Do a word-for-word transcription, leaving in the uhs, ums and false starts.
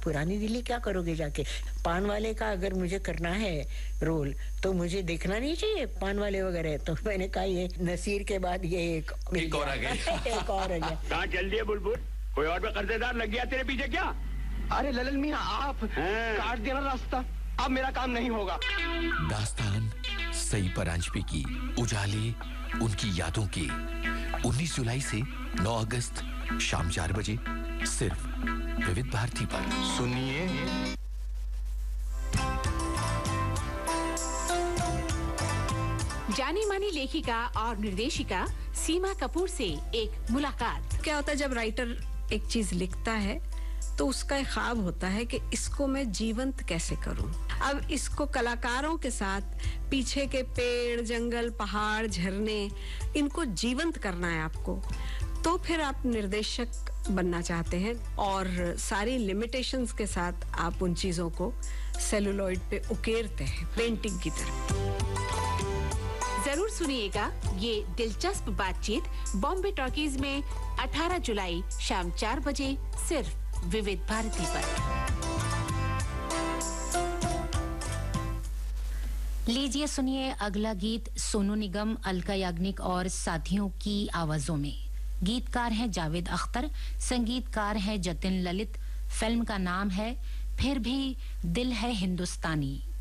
पुरानी दिल्ली क्या करोगे जाके? पान वाले का अगर मुझे करना है रोल तो मुझे देखना नहीं चाहिए पान वाले वगैरह। तो मैंने कहा ये नसीर के बाद ये एक एक और आ गया एक और आ गया। कहाँ चल दिए बुलबुल? कोई और भी कर्जेदार लग गया तेरे पीछे क्या? अरे ललन मियां आप काट देना रास्ता, अब मेरा काम नहीं होगा। दास्तान सई परांजपे की, उजाले उनकी यादों की। उन्नीस जुलाई से नौ अगस्त शाम चार बजे सिर्फ विविध भारती पर। सुनिए जानी मानी लेखिका और निर्देशिका सीमा कपूर से एक मुलाकात। क्या होता है जब राइटर एक चीज लिखता है तो उसका एक ख्वाब होता है कि इसको मैं जीवंत कैसे करूं। अब इसको कलाकारों के साथ पीछे के पेड़, जंगल, पहाड़, झरने, इनको जीवंत करना है आपको। तो फिर आप निर्देशक बनना चाहते हैं और सारी लिमिटेशंस के साथ आप उन चीजों को सेलुलॉइड पे उकेरते हैं पेंटिंग की तरह। जरूर सुनिएगा ये दिलचस्प बातचीत बॉम्बे टॉकीज में अठारह जुलाई शाम चार बजे सिर्फ विविध भारती पर। लीजिए सुनिए अगला गीत सोनू निगम, अलका याग्निक और साथियों की आवाजों में। गीतकार हैं जावेद अख्तर, संगीतकार हैं जतिन ललित। फिल्म का नाम है फिर भी दिल है हिंदुस्तानी।